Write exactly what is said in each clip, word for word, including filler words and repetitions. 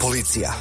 Policija.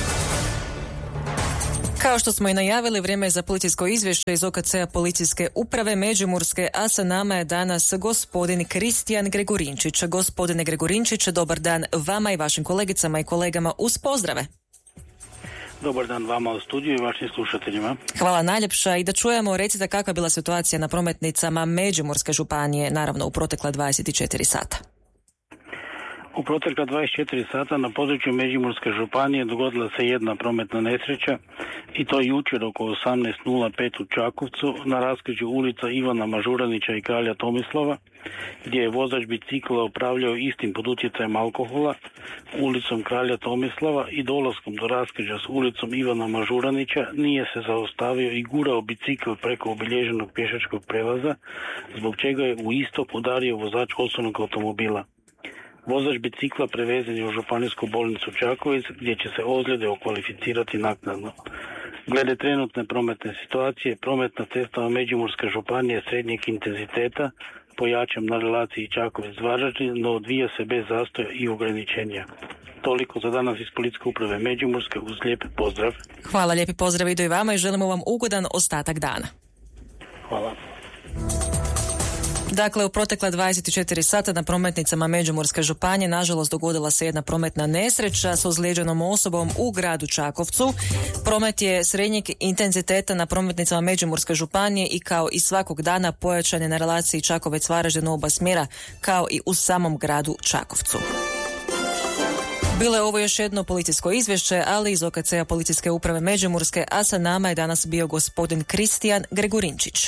Kao što smo i najavili, vrijeme je za policijsko izvješće iz O K C-a Policijske uprave Međimurske, a sa nama je danas gospodin Kristijan Gregurinčić. Gospodine Gregurinčić, dobar dan vama i vašim kolegicama i kolegama, uz pozdrave. Dobar dan vama u studiju i vašim slušateljima. Hvala najljepša i da čujemo, recite kakva je bila situacija na prometnicama Međimurske županije, naravno u protekla dvadeset četiri sata. U protekla dvadeset četiri sata na području Međimurske županije dogodila se jedna prometna nesreća i to jučer oko osamnaest nula pet u Čakovcu na raskrižju ulica Ivana Mažuranića i Kralja Tomislava, gdje je vozač bicikla upravljao istim pod utjecajem alkohola ulicom Kralja Tomislava i dolaskom do raskrižja s ulicom Ivana Mažuranića nije se zaustavio i gurao bicikl preko obilježenog pješačkog prelaza, zbog čega je u isto udario vozač osobnog automobila. Vozač bicikla prevezen je u županijsku bolnicu Čakovec, gdje će se ozljede okvalificirati naknadno. Glede trenutne prometne situacije, prometna cesta Međimurske županije srednjeg intenziteta pojačam na relaciji Čakovec-Varaždin, no odvija se bez zastoja i ograničenja. Toliko za danas iz Policijske uprave Međimurske, uz lijep pozdrav. Hvala, lijepi pozdrav idu i vama i želimo vam ugodan ostatak dana. Hvala. Dakle, u protekla dvadeset četiri sata na prometnicama Međimurske županije nažalost dogodila se jedna prometna nesreća s ozlijeđenom osobom u gradu Čakovcu. Promet je srednjeg intenziteta na prometnicama Međimurske županije i kao i svakog dana pojačan je na relaciji Čakovec-Varaždin u oba smjera, kao i u samom gradu Čakovcu. Bilo je ovo još jedno policijsko izvješće, ali iz O K C-a Policijske uprave Međimurske, a sa nama je danas bio gospodin Kristijan Gregurinčić.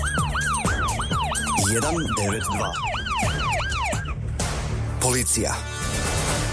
jedan devet dva. Policija.